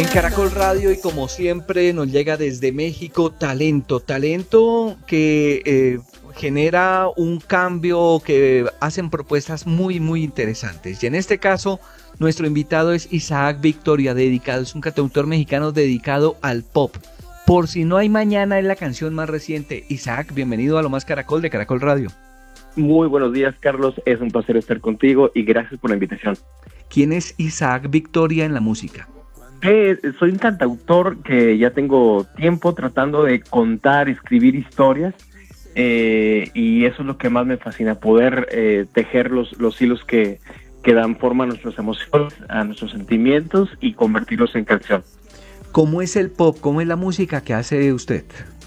En Caracol Radio y como siempre nos llega desde México talento que genera un cambio, que hacen propuestas muy interesantes. Y en este caso nuestro invitado es Isaac Victoria, es un cantautor mexicano dedicado al pop. Por si no hay mañana es la canción más reciente. Isaac, bienvenido a Lo Más Caracol de Caracol Radio. Muy buenos días, Carlos. Es un placer estar contigo y gracias por la invitación. ¿Quién es Isaac Victoria en la música? Soy un cantautor que ya tengo tiempo tratando de contar, escribir historias, y eso es lo que más me fascina, poder tejer los hilos que dan forma a nuestras emociones, a nuestros sentimientos y convertirlos en canción. ¿Cómo es el pop? ¿Cómo es la música que hace usted?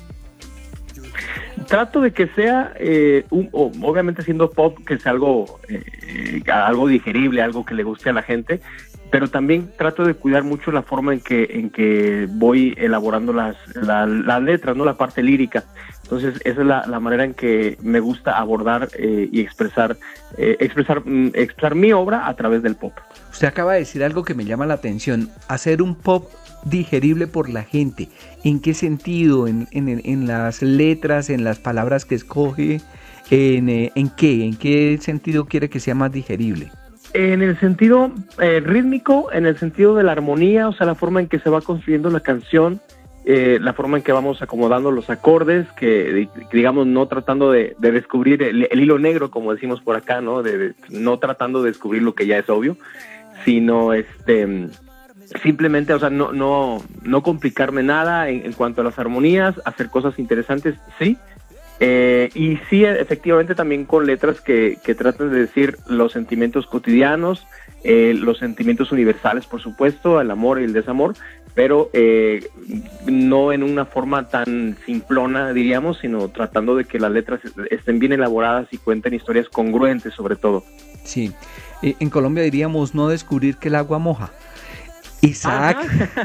Trato de que sea, obviamente siendo pop, que sea algo digerible, algo que le guste a la gente, pero también trato de cuidar mucho la forma en que voy elaborando las letras, ¿no? La parte lírica. Entonces esa es la manera en que me gusta abordar y expresar mi obra a través del pop. Usted acaba de decir algo que me llama la atención, hacer un pop digerible por la gente. ¿En qué sentido? ¿En las letras, en las palabras que escoge? ¿En qué sentido quiere que sea más digerible? En el sentido rítmico, en el sentido de la armonía, o sea, la forma en que se va construyendo la canción, la forma en que vamos acomodando los acordes, que digamos no tratando de descubrir el hilo negro, como decimos por acá, ¿no? No tratando de descubrir lo que ya es obvio, sino simplemente, o sea, no complicarme nada en cuanto a las armonías, hacer cosas interesantes, sí. Y sí, efectivamente también con letras que tratan de decir los sentimientos cotidianos, los sentimientos universales, por supuesto, el amor y el desamor, pero no en una forma tan simplona, diríamos, sino tratando de que las letras estén bien elaboradas y cuenten historias congruentes, sobre todo. Sí, en Colombia diríamos no descubrir que el agua moja. Isaac,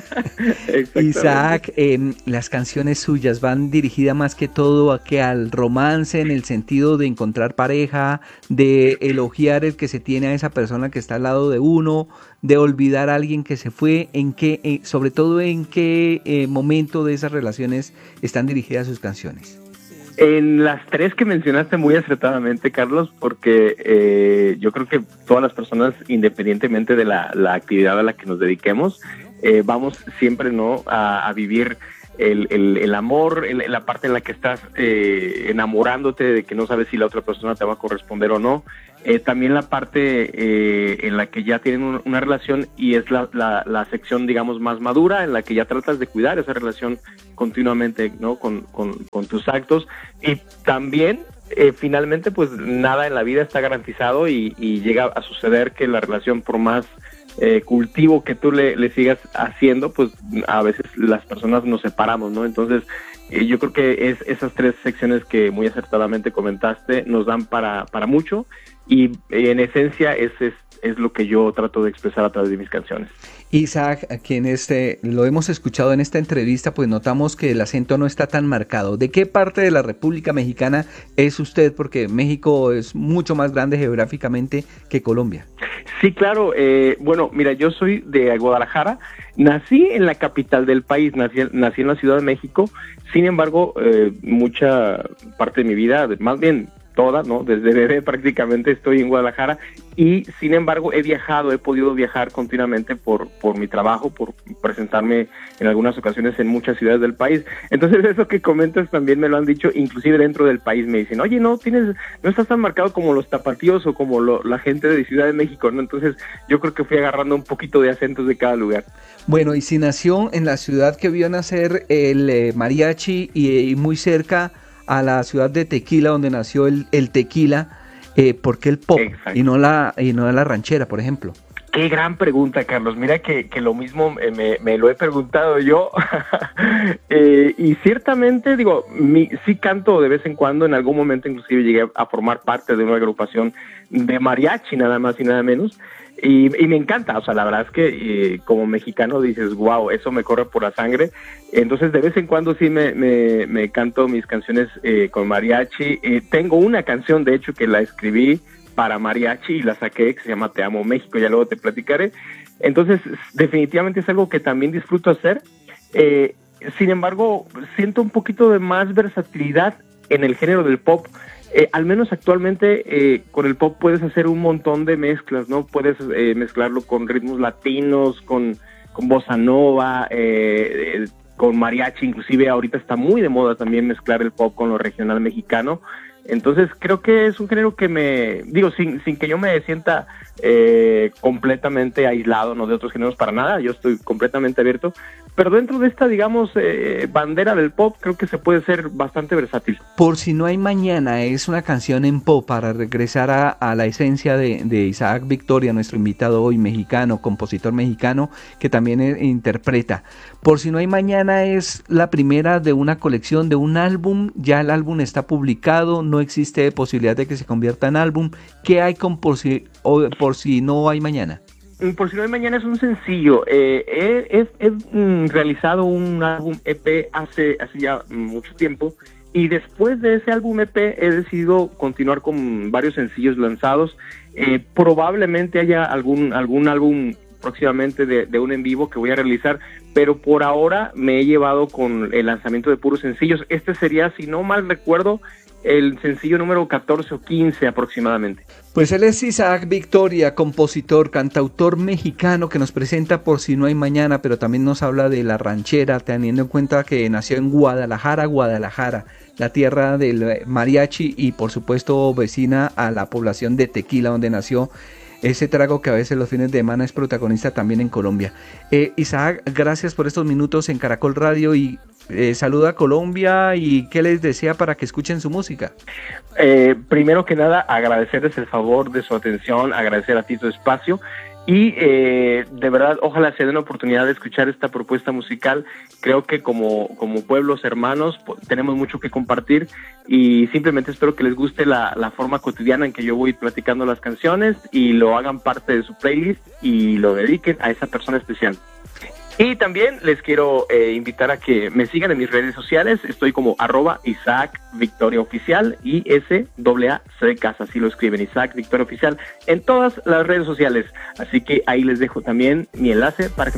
las canciones suyas van dirigidas más que todo al romance, en el sentido de encontrar pareja, de elogiar el que se tiene a esa persona que está al lado de uno, de olvidar a alguien que se fue. Sobre todo en qué momento de esas relaciones están dirigidas sus canciones. En las tres que mencionaste muy acertadamente, Carlos, porque yo creo que todas las personas, independientemente de la actividad a la que nos dediquemos, vamos siempre, ¿no?, a vivir el amor, la parte en la que estás enamorándote de que no sabes si la otra persona te va a corresponder o no. También la parte en la que ya tienen una relación y es la sección, digamos, más madura, en la que ya tratas de cuidar esa relación continuamente, ¿no?, con tus actos. Y también, finalmente, pues nada en la vida está garantizado y llega a suceder que la relación, por más cultivo que tú le sigas haciendo, pues a veces las personas nos separamos, ¿no? Entonces yo creo que esas tres secciones que muy acertadamente comentaste nos dan para mucho, y en esencia es lo que yo trato de expresar a través de mis canciones. Isaac, a quien lo hemos escuchado en esta entrevista, pues notamos que el acento no está tan marcado. ¿De qué parte de la República Mexicana es usted? Porque México es mucho más grande geográficamente que Colombia. Sí, claro. Bueno, mira, yo soy de Guadalajara. Nací en la capital del país, nací en la Ciudad de México. Sin embargo, mucha parte de mi vida, más bien toda, ¿no?, desde bebé prácticamente estoy en Guadalajara, y sin embargo he podido viajar continuamente por mi trabajo, por presentarme en algunas ocasiones en muchas ciudades del país. Entonces eso que comentas también me lo han dicho, inclusive dentro del país me dicen, oye, no estás tan marcado como los tapatíos o como la gente de Ciudad de México, ¿no? Entonces yo creo que fui agarrando un poquito de acentos de cada lugar. Bueno, y si nació en la ciudad que vio nacer el mariachi y muy cerca a la ciudad de Tequila, donde nació el tequila, ¿por qué el pop? Exacto. y no la ranchera, por ejemplo? Qué gran pregunta, Carlos. Mira que lo mismo me lo he preguntado yo. Y ciertamente, digo, sí canto de vez en cuando. En algún momento inclusive llegué a formar parte de una agrupación de mariachi, nada más y nada menos. Y me encanta, o sea, la verdad es que como mexicano dices, wow, eso me corre por la sangre. Entonces de vez en cuando sí me canto mis canciones con mariachi. Tengo una canción, de hecho, que la escribí para mariachi y la saqué, que se llama Te Amo México, ya luego te platicaré. Entonces, definitivamente es algo que también disfruto hacer. Sin embargo, siento un poquito de más versatilidad en el género del pop. Al menos actualmente con el pop puedes hacer un montón de mezclas, ¿no? Puedes mezclarlo con ritmos latinos, con bossa nova, con mariachi. Inclusive ahorita está muy de moda también mezclar el pop con lo regional mexicano. Entonces creo que es un género que sin que yo me sienta completamente aislado, no de otros géneros para nada, yo estoy completamente abierto, pero dentro de esta, digamos, bandera del pop, creo que se puede ser bastante versátil. Por si no hay mañana es una canción en pop para regresar a la esencia de Isaac Victoria, nuestro invitado hoy, mexicano, compositor mexicano, que también interpreta. Por si no hay mañana es la primera de una colección, de un álbum. Ya el álbum está publicado, no existe posibilidad de que se convierta en álbum. ¿Qué hay con por si no hay mañana? Por si no hay mañana es un sencillo. He realizado un álbum EP hace ya mucho tiempo, y después de ese álbum EP he decidido continuar con varios sencillos lanzados. Probablemente haya algún álbum próximamente de un en vivo que voy a realizar, pero por ahora me he llevado con el lanzamiento de puros sencillos. Este sería, si no mal recuerdo, el sencillo número 14 o 15 aproximadamente. Pues él es Isaac Victoria, compositor, cantautor mexicano, que nos presenta Por si no hay mañana, pero también nos habla de la ranchera, teniendo en cuenta que nació en Guadalajara, la tierra del mariachi, y por supuesto vecina a la población de Tequila, donde nació ese trago que a veces los fines de semana es protagonista también en Colombia. Isaac, gracias por estos minutos en Caracol Radio, y saluda a Colombia, y qué les desea para que escuchen su música. Primero que nada, agradecerles el favor de su atención, agradecer a ti tu espacio, y de verdad, ojalá se den la oportunidad de escuchar esta propuesta musical. Creo que como pueblos hermanos tenemos mucho que compartir, y simplemente espero que les guste la forma cotidiana en que yo voy platicando las canciones, y lo hagan parte de su playlist y lo dediquen a esa persona especial. Y también les quiero invitar a que me sigan en mis redes sociales. Estoy como @IsaacVictoriaOficial, ISAAC, así lo escriben, Isaac Victoria Oficial, en todas las redes sociales. Así que ahí les dejo también mi enlace para que